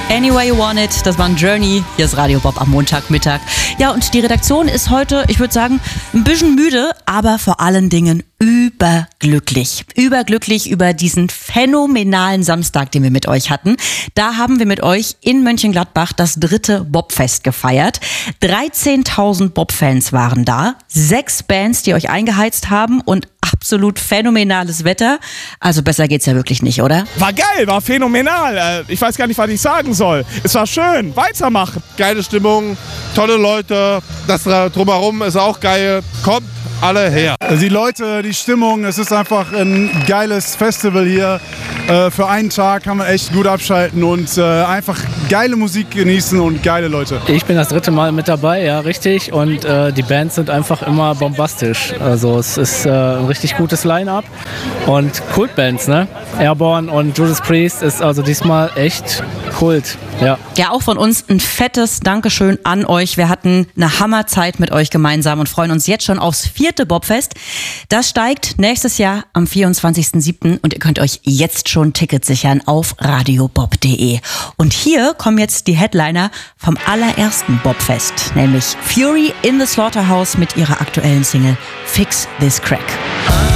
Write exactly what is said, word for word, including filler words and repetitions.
Any Way You Want It, das war ein Journey. Hier ist Radio Bob am Montagmittag. Ja, und die Redaktion ist heute, ich würde sagen, ein bisschen müde, aber vor allen Dingen überglücklich. Überglücklich über diesen phänomenalen Samstag, den wir mit euch hatten. Da haben wir mit euch in Mönchengladbach das dritte Bobfest gefeiert. dreizehntausend Bob-Fans waren da, sechs Bands, die euch eingeheizt haben und absolut phänomenales Wetter. Also besser geht's ja wirklich nicht, oder? War geil, war phänomenal. Ich weiß gar nicht, was ich sagen soll. Es war schön, weitermachen. Geile Stimmung, tolle Leute, das drumherum ist auch geil. Kommt alle her. Die Leute, die Stimmung, es ist einfach ein geiles Festival hier. Äh, für einen Tag kann man echt gut abschalten und äh, einfach geile Musik genießen und geile Leute. Ich bin das dritte Mal mit dabei, ja, richtig. Und äh, die Bands sind einfach immer bombastisch. Also es ist äh, ein richtig gutes Line-Up und Kultbands, ne? Airborne und Judas Priest ist also diesmal echt Kult. Ja. Ja, auch von uns ein fettes Dankeschön an euch. Wir hatten eine Hammerzeit mit euch gemeinsam und freuen uns jetzt schon aufs vierte Bobfest. Das steigt nächstes Jahr am vierundzwanzigsten siebten und ihr könnt euch jetzt schon Tickets sichern auf radiobob punkt de. Und hier kommen jetzt die Headliner vom allerersten Bobfest, nämlich Fury in the Slaughterhouse mit ihrer aktuellen Single Fix This Crack.